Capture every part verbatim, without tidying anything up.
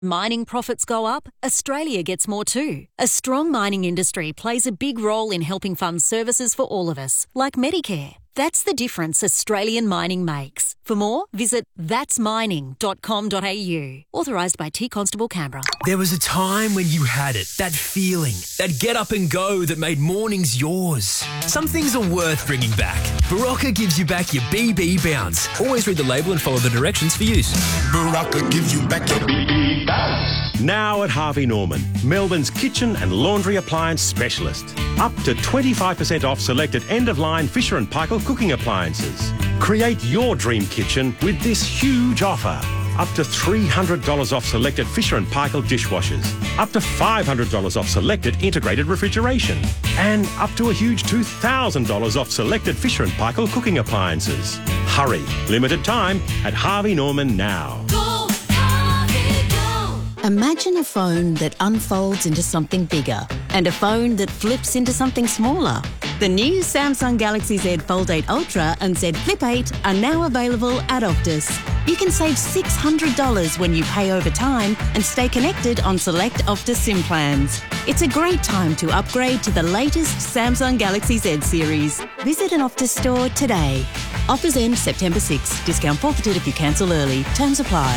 Mining profits go up, Australia gets more too. A strong mining industry plays a big role in helping fund services for all of us, like Medicare. That's the difference Australian mining makes. For more, visit thats mining dot com dot a u. Authorised by T Constable Canberra. There was a time when you had it, that feeling, that get up and go that made mornings yours. Some things are worth bringing back. Barocca gives you back your B B bounce. Always read the label and follow the directions for use. Barocca gives you back your B B bounce. Now at Harvey Norman, Melbourne's kitchen and laundry appliance specialist. Up to twenty-five percent off selected end-of-line Fisher and Paykel cooking appliances. Create your dream kitchen with this huge offer. Up to three hundred dollars off selected Fisher and Paykel dishwashers. Up to five hundred dollars off selected integrated refrigeration. And up to a huge two thousand dollars off selected Fisher and Paykel cooking appliances. Hurry, limited time at Harvey Norman now. Go, Harvey, go. Imagine a phone that unfolds into something bigger and a phone that flips into something smaller. The new Samsung Galaxy Z Fold eight Ultra and Z Flip eight are now available at Optus. You can save six hundred dollars when you pay over time and stay connected on select Optus SIM plans. It's a great time to upgrade to the latest Samsung Galaxy Z series. Visit an Optus store today. Offers end September sixth. Discount forfeited if you cancel early. Terms apply.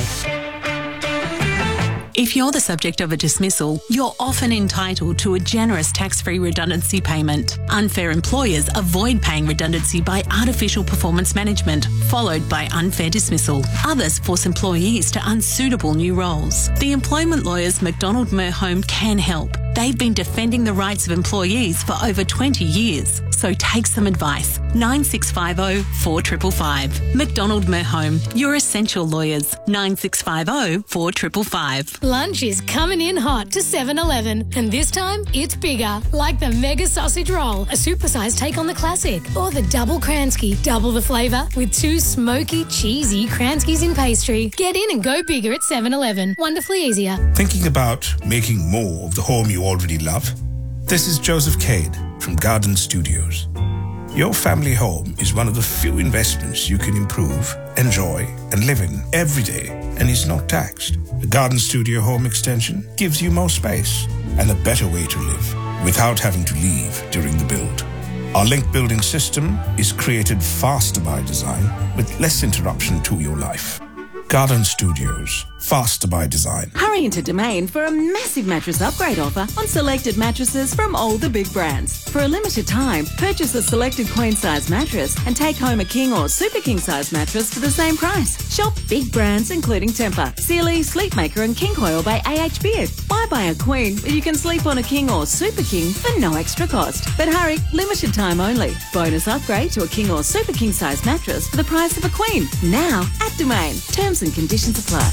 If you're the subject of a dismissal, you're often entitled to a generous tax-free redundancy payment. Unfair employers avoid paying redundancy by artificial performance management, followed by unfair dismissal. Others force employees to unsuitable new roles. The employment lawyers McDonald Merhome can help. They've been defending the rights of employees for over twenty years. So take some advice. nine six five zero, four five five five. McDonald Merhome, your essential lawyers. nine six five zero, four five five five. Lunch is coming in hot to seven eleven, and this time it's bigger, like the Mega Sausage Roll, a supersized take on the classic, or the Double Kransky, double the flavour with two smoky, cheesy Kranskys in pastry. Get in and go bigger at seven eleven. Wonderfully easier. Thinking about making more of the home you already love? This is Joseph Cade from Garden Studios. Your family home is one of the few investments you can improve, enjoy, and live in every day, and is not taxed. The Garden Studio Home Extension gives you more space and a better way to live without having to leave during the build. Our link building system is created faster by design with less interruption to your life. Garden Studios, faster by design. Hurry into Domain for a massive mattress upgrade offer on selected mattresses from all the big brands. For a limited time, purchase a selected queen-size mattress and take home a king or super king-size mattress for the same price. Shop big brands including Tempur, Sealy, Sleepmaker and King Coil by A H Beard. Why buy a queen when you can sleep on a king or super king for no extra cost? But hurry, limited time only. Bonus upgrade to a king or super king-size mattress for the price of a queen. Now at Domain. Terms and conditions apply.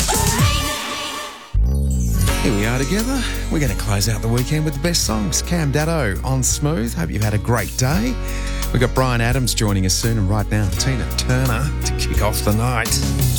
Here we are together. We're going to close out the weekend with the best songs. Cam Daddo on Smooth. Hope you've had a great day. We've got Brian Adams joining us soon, and right now, Tina Turner to kick off the night.